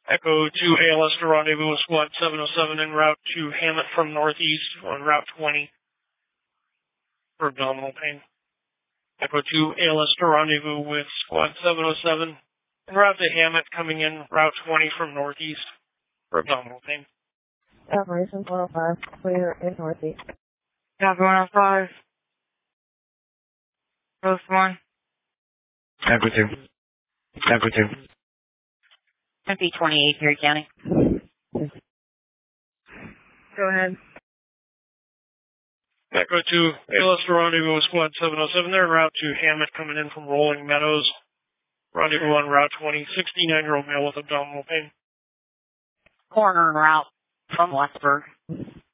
Echo 2 ALS to rendezvous with squad 707 en route to Hammett from northeast on Route 20 for abdominal pain. Echo 2 ALS to rendezvous with squad 707 en route to Hammett coming in Route 20 from northeast for abdominal pain. Operation 405, clear in northeast. Copy 105. Post 1. Echo 2. Echo 2. MP28, Erie County. Go ahead. Echo 2 ALS to rendezvous with squad 707. They're en route to Hammett coming in from Rolling Meadows. Rendezvous on Route 20, 69-year-old male with abdominal pain. Coroner en route from Westburg.